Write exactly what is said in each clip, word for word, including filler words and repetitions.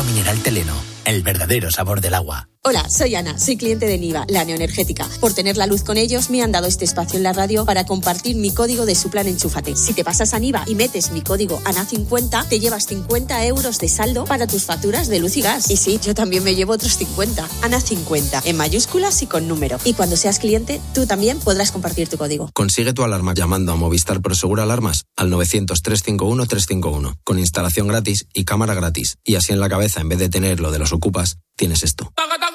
mineral Teleno, el verdadero sabor del agua. Hola, soy Ana, soy cliente de Niva, la neoenergética. Por tener la luz con ellos, me han dado este espacio en la radio para compartir mi código de su plan Enchúfate. Si te pasas a Niva y metes mi código A N A cincuenta, te llevas cincuenta euros de saldo para tus facturas de luz y gas. Y sí, yo también me llevo otros cincuenta. A N A cincuenta, en mayúsculas y con número. Y cuando seas cliente, tú también podrás compartir tu código. Consigue tu alarma llamando a Movistar Prosegur Alarmas al novecientos, trescientos cincuenta y uno, trescientos cincuenta y uno, con instalación gratis y cámara gratis. Y así en la cabeza, en vez de tener lo de los ocupas, tienes esto.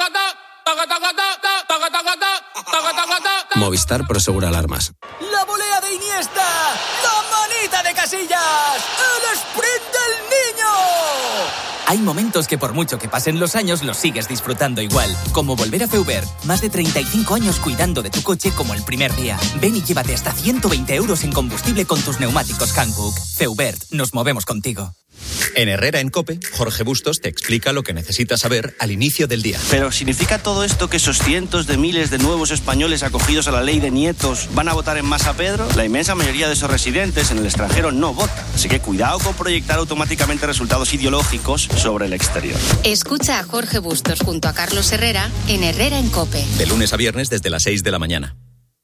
Movistar Prosegur Alarmas. La volea de Iniesta, la manita de Casillas, el sprint del niño. Hay momentos que por mucho que pasen los años los sigues disfrutando igual, como volver a Feubert. Más de treinta y cinco años cuidando de tu coche como el primer día. Ven y llévate hasta ciento veinte euros en combustible con tus neumáticos Hankook. Feubert, nos movemos contigo. En Herrera en COPE, Jorge Bustos te explica lo que necesitas saber al inicio del día. Pero ¿significa todo esto que esos cientos de miles de nuevos españoles acogidos a la ley de nietos van a votar en masa Pedro? La inmensa mayoría de esos residentes en el extranjero no votan. Así que cuidado con proyectar automáticamente resultados ideológicos sobre el exterior. Escucha a Jorge Bustos junto a Carlos Herrera en Herrera en COPE. De lunes a viernes desde las seis de la mañana.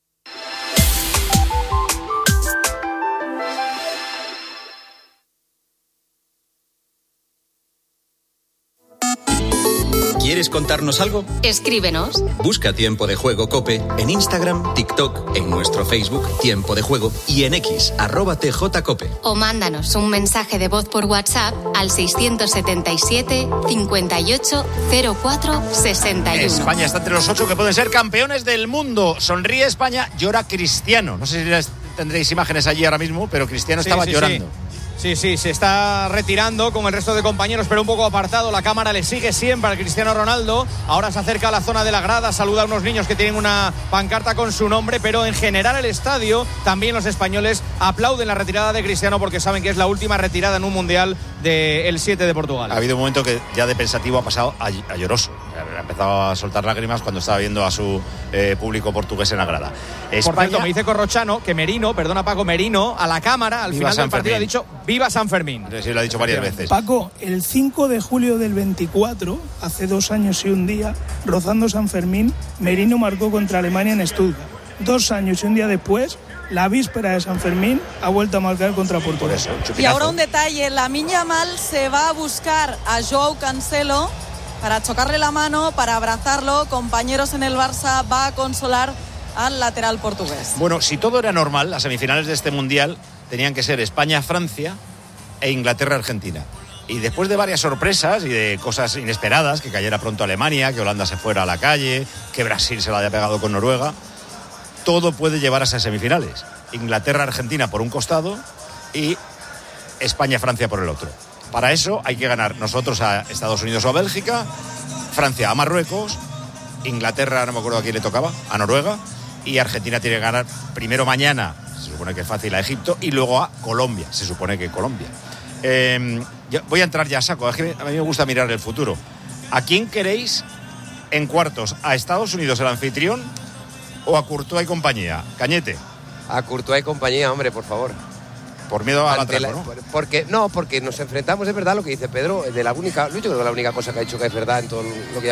¿Quieres contarnos algo? Escríbenos. Busca Tiempo de Juego COPE en Instagram, TikTok, en nuestro Facebook Tiempo de Juego y en X, arroba T J Cope. O mándanos un mensaje de voz por WhatsApp al seiscientos setenta y siete, cincuenta y ocho, cero cuatro, sesenta y uno. España está entre los ocho que pueden ser campeones del mundo. Sonríe España, llora Cristiano. No sé si les tendréis imágenes allí ahora mismo, pero Cristiano sí, estaba sí, llorando. Sí. Sí, sí, se está retirando con el resto de compañeros, pero un poco apartado. La cámara le sigue siempre al Cristiano Ronaldo. Ahora se acerca a la zona de la grada, saluda a unos niños que tienen una pancarta con su nombre, pero en general el estadio, también los españoles aplauden la retirada de Cristiano porque saben que es la última retirada en un mundial del siete de Portugal. Ha habido un momento que ya de pensativo ha pasado a, a lloroso. Ha empezado a soltar lágrimas cuando estaba viendo a su eh, público portugués en la grada. España... Por cierto, me dice Corrochano que Merino, perdona Paco, Merino, a la cámara, al Viva final San del partido Fermín. ha dicho ¡Viva San Fermín! Sí, lo ha dicho varias veces. Paco, el cinco de julio del veinticuatro, hace dos años y un día, rozando San Fermín, Merino marcó contra Alemania en Stuttgart. Dos años y un día después, la víspera de San Fermín, ha vuelto a marcar contra Portugal. Y ahora un detalle, Lamine Yamal se va a buscar a Joao Cancelo para chocarle la mano, para abrazarlo. Compañeros en el Barça, va a consolar al lateral portugués. Bueno, si todo era normal, las semifinales de este Mundial tenían que ser España-Francia e Inglaterra-Argentina. Y después de varias sorpresas y de cosas inesperadas, que cayera pronto Alemania, que Holanda se fuera a la calle, que Brasil se la haya pegado con Noruega, todo puede llevar a esas semifinales. Inglaterra-Argentina por un costado y España-Francia por el otro. Para eso hay que ganar nosotros a Estados Unidos o a Bélgica, Francia a Marruecos, Inglaterra, no me acuerdo a quién le tocaba, a Noruega, y Argentina tiene que ganar primero mañana, se supone que es fácil, a Egipto, y luego a Colombia, se supone que Colombia. Eh, yo voy a entrar ya a saco, es que a mí me gusta mirar el futuro. ¿A quién queréis en cuartos? ¿A Estados Unidos, el anfitrión, o a Courtois y compañía? Cañete. A Courtois y compañía, hombre, por favor. Por miedo a la trampa, ¿no? Porque, no, porque nos enfrentamos, es verdad lo que dice Pedro, de la única, yo creo que la única cosa que ha dicho que es verdad en todo lo que